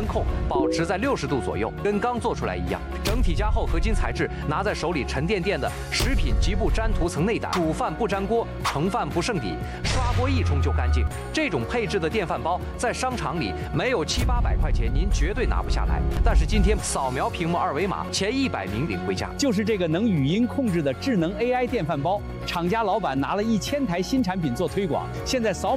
控保持在60度左右，跟刚做出来一样。整体加厚合金材质，拿在手里沉甸甸的，食品极不粘涂层内胆，煮饭不粘锅，盛饭不剩底，刷锅一冲就干净。这种配置的电饭煲在商场里没有700、800块钱，您绝对拿不下来。但是今天扫描屏幕2维码，前100名领回家。 就是这个能语音控制的智能 AI 电饭煲，厂家老板拿了1000台新产品做推广，现在扫。